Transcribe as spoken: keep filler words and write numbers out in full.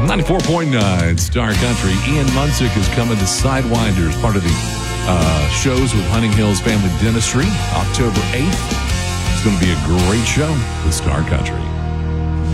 ninety-four point nine Star Country. Ian Munsick is coming to Sidewinders, part of the uh, shows with Hunting Hills Family Dentistry, October eighth. It's going to be a great show with Star Country.